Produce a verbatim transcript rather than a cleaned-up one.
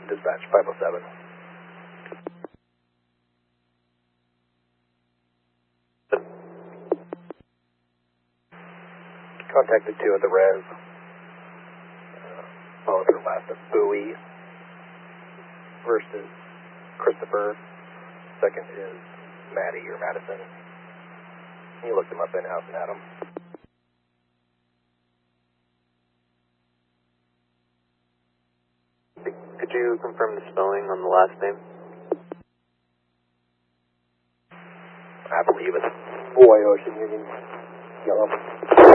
Dispatch five oh seven. Contacted two at the res. Uh, followed her last of Bowie. First is Christopher. Second is Maddie or Madison. You looked him up in-house and had him. Could you confirm the spelling on the last name? I believe it's Boy Ocean Union Yellow.